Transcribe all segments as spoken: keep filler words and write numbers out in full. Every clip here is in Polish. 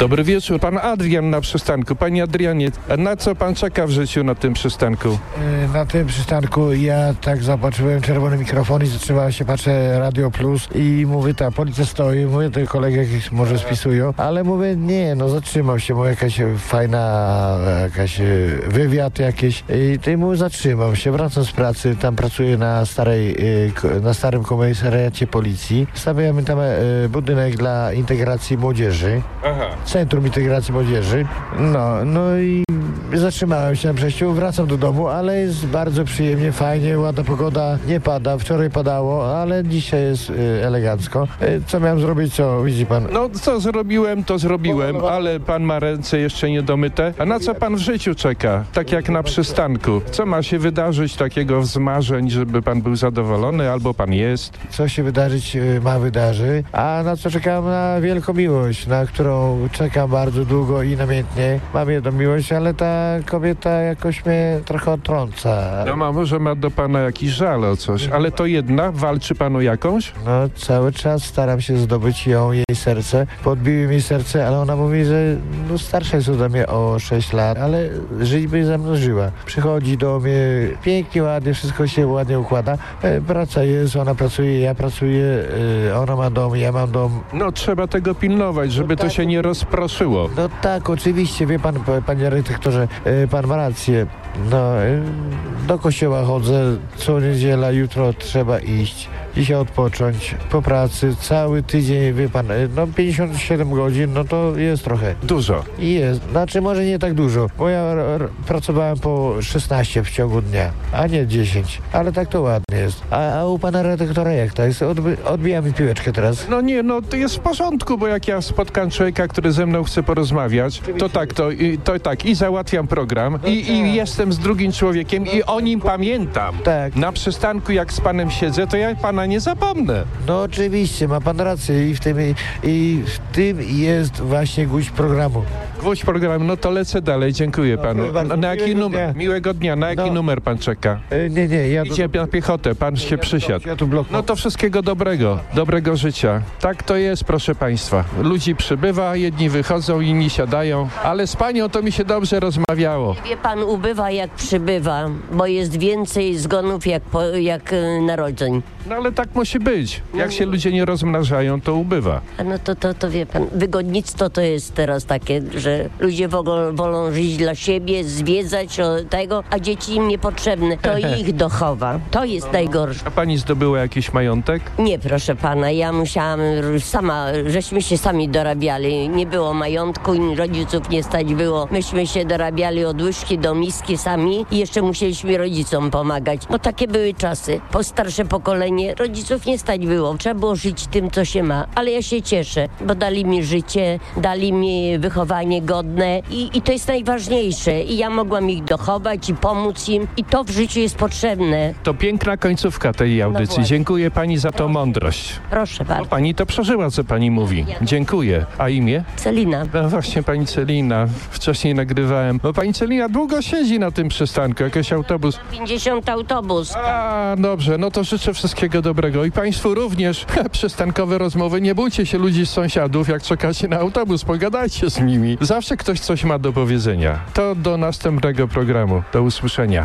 Dobry wieczór, pan Adrian na przystanku. Panie Adrianie, na co pan czeka w życiu na tym przystanku? Na tym przystanku ja tak zobaczyłem czerwony mikrofon i zatrzymałem się, patrzę Radio Plus i mówię, ta policja stoi, mówię, te kolegę jakiś może spisują, ale mówię, nie, no zatrzymał się, mówię, jakaś fajna, jakaś wywiad jakiś i ty mówię, zatrzymał się, wracam z pracy, tam pracuję na starej, na starym komisariacie policji, stawiamy tam budynek dla integracji młodzieży. Aha. Centrum Integracji Młodzieży. No, no i zatrzymałem się na przejściu, wracam do domu, ale jest bardzo przyjemnie, fajnie, ładna pogoda, nie pada, wczoraj padało, ale dzisiaj jest y, elegancko. Y, co miałem zrobić, co widzi pan? No, co zrobiłem, to zrobiłem, ale pan ma ręce jeszcze niedomyte. A na co pan w życiu czeka? Tak jak na przystanku. Co ma się wydarzyć takiego z marzeń, żeby pan był zadowolony, albo pan jest? Co się wydarzyć y, ma wydarzy, a na co czekam? Na wielką miłość, na którą czekam bardzo długo i namiętnie. Mam jedną miłość, ale ta kobieta jakoś mnie trochę odtrąca. No ma, może ma do pana jakiś żal o coś, ale to jedna, walczy panu jakąś? No cały czas staram się zdobyć ją, jej serce. Podbiłem jej serce, ale ona mówi, że no starsza jest ode mnie o sześć lat, ale żyć by ze mną żyła. Przychodzi do mnie pięknie, ładnie, wszystko się ładnie układa. E, praca jest, ona pracuje, ja pracuję, e, ona ma dom, ja mam dom. No trzeba tego pilnować, żeby no tak, to się nie rozproszyło. No tak, oczywiście, wie pan, panie redaktorze, e, pan ma rację. No, e, do kościoła chodzę, co niedziela, jutro trzeba iść. Dzisiaj odpocząć, po pracy, cały tydzień, wie pan, no pięćdziesiąt siedem godzin, no to jest trochę. Dużo. Jest, znaczy może nie tak dużo, bo ja r- r- pracowałem po szesnaście w ciągu dnia, a nie dziesięć, ale tak to ładnie jest. A, a u pana redaktora jak to jest? Odby- odbija mi piłeczkę teraz. No nie, no to jest w porządku, bo jak ja spotkam człowieka, który ze mną chce porozmawiać, to tak, to, i, to tak, i załatwiam program, no i, tak. i jestem z drugim człowiekiem no i o nim pamiętam. Tak. Na przystanku jak z panem siedzę, to ja pana nie zapomnę. No oczywiście, ma pan rację i w tym, i, i w tym jest właśnie gwóźdź programu. Gwóźdź programu, no to lecę dalej, dziękuję no, panu. Na, na jaki numer? Miłego dnia, na jaki no. numer pan czeka? E, nie, nie, ja... Idzie na piechotę, pan się ja przysiadł. Ja tu blok... No to wszystkiego dobrego, dobrego życia. Tak to jest, proszę państwa. Ludzi przybywa, jedni wychodzą, inni siadają, ale z panią to mi się dobrze rozmawiało. Wie pan, ubywa jak przybywa, bo jest więcej zgonów jak, po, jak y, narodzeń. No ale tak musi być. Jak się ludzie nie rozmnażają, to ubywa. A no to, to, to wie pan, wygodnictwo to jest teraz takie, że ludzie wolą, wolą żyć dla siebie, zwiedzać o tego, a dzieci im niepotrzebne. To ich dochowa. To jest no, najgorsze. A pani zdobyła jakiś majątek? Nie, proszę pana, ja musiałam sama, żeśmy się sami dorabiali. Nie było majątku, rodziców nie stać było. Myśmy się dorabiali od łyżki do miski sami i jeszcze musieliśmy rodzicom pomagać, bo takie były czasy. Po starsze pokolenie rodziców nie stać było. Trzeba było żyć tym, co się ma. Ale ja się cieszę, bo dali mi życie, dali mi wychowanie godne i, i to jest najważniejsze. I ja mogłam ich dochować i pomóc im i to w życiu jest potrzebne. To piękna końcówka tej audycji. No Dziękuję pani za tą mądrość. Proszę bardzo. Bo pani to przeżyła, co pani mówi. Dziękuję. A imię? Celina. No właśnie, pani Celina. Wcześniej nagrywałem. Bo pani Celina długo siedzi na tym przystanku. Jakiś autobus. pięćdziesiąt autobus. A, dobrze. No to życzę wszystkiego dobrego. I państwu również przystankowe rozmowy. Nie bójcie się ludzi z sąsiadów, jak czekacie na autobus. Pogadajcie z nimi. Zawsze ktoś coś ma do powiedzenia. To do następnego programu. Do usłyszenia.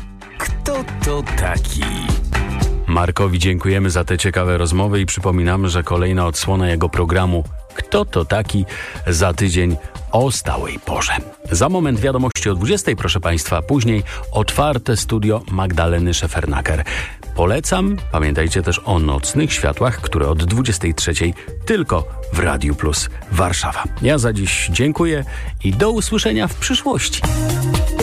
Kto to taki? Markowi dziękujemy za te ciekawe rozmowy i przypominamy, że kolejna odsłona jego programu Kto to taki? Za tydzień o stałej porze. Za moment wiadomości o dwudziestej, proszę państwa, później otwarte studio Magdaleny Szefernaker. Polecam, pamiętajcie też o nocnych światłach, które od dwudziestej trzeciej tylko w Radiu Plus Warszawa. Ja za dziś dziękuję i do usłyszenia w przyszłości.